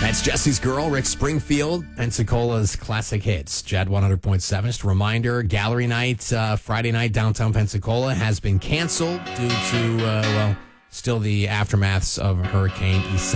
That's Jesse's Girl, Rick Springfield, Pensacola's classic hits. Jad 100.7. Just a reminder, Gallery Night, Friday night, downtown Pensacola, has been canceled due to, still the aftermaths of Hurricane Isaias.